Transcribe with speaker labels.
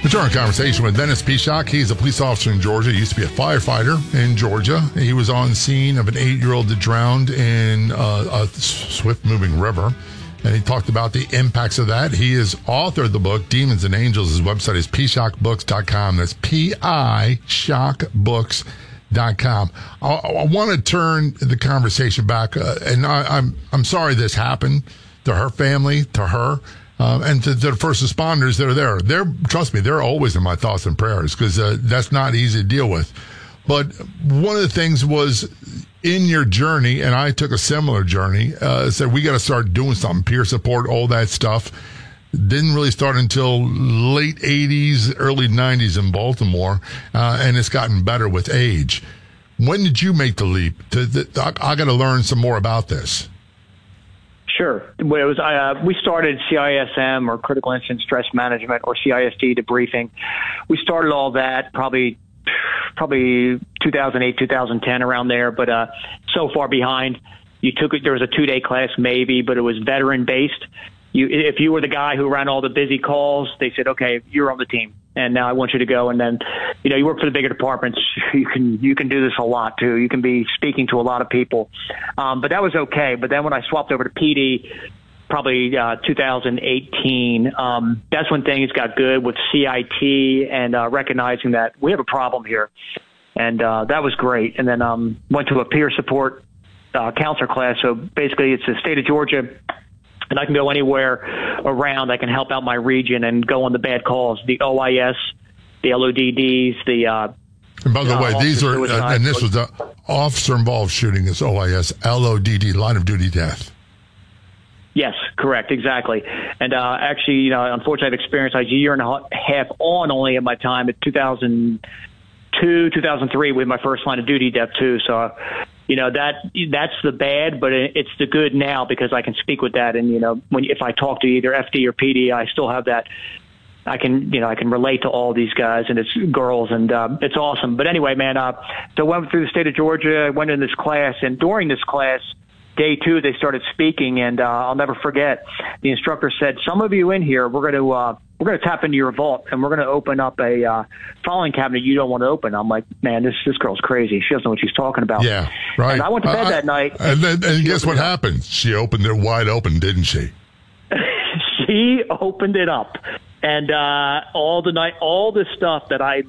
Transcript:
Speaker 1: Return conversation with Dennis Pishock. He's a police officer in Georgia. He used to be a firefighter in Georgia. He was on scene of an 8-year-old that drowned in a swift-moving river. And he talked about the impacts of that. He has authored the book, Demons and Angels. His website is pishockbooks.com. That's pishockbooks.com. I want to turn the conversation back, and I'm sorry this happened to her family, to her. And to the first responders that are there. Trust me, they're always in my thoughts and prayers because that's not easy to deal with. But one of the things was in your journey, and I took a similar journey, said we got to start doing something, peer support, all that stuff. Didn't really start until late 80s, early 90s in Baltimore, and it's gotten better with age. When did you make the leap? I got to learn some more about this.
Speaker 2: Sure. Well, it was, we started CISM, or Critical Incident Stress Management, or CISD debriefing. We started all that probably 2008, 2010, around there, but so far behind. There was a 2-day class maybe, but it was veteran-based. If you were the guy who ran all the busy calls, they said, okay, you're on the team, and now I want you to go. And then, you work for the bigger departments. You can do this a lot too. You can be speaking to a lot of people. But that was okay. But then when I swapped over to PD, probably 2018, that's when things got good with CIT and recognizing that we have a problem here. And that was great. And then went to a peer support counselor class. So basically it's the state of Georgia, and I can go anywhere around. I can help out my region and go on the bad calls, the OIS, the LODDs, the
Speaker 1: and by the way, these are, and this was the officer-involved shooting, is OIS, LODD, line of duty death.
Speaker 2: Yes, correct, exactly. And actually, unfortunately, I've experienced a year and a half on only at my time at 2002, 2003 with my first line of duty death too. So, that's the bad, but it's the good now because I can speak with that. And, if I talk to either FD or PD, I still have that. I can relate to all these guys, and it's girls, and it's awesome. But anyway, man, so I went through the state of Georgia, went in this class, and during this class, day 2, they started speaking, and I'll never forget. The instructor said, "Some of you in here, we're going to tap into your vault, and we're going to open up a filing cabinet you don't want to open." I'm like, man, this girl's crazy. She doesn't know what she's talking about.
Speaker 1: Yeah, right.
Speaker 2: And I went to bed that night.
Speaker 1: And guess what happened? She opened it wide open, didn't she?
Speaker 2: She opened it up. And all the stuff that I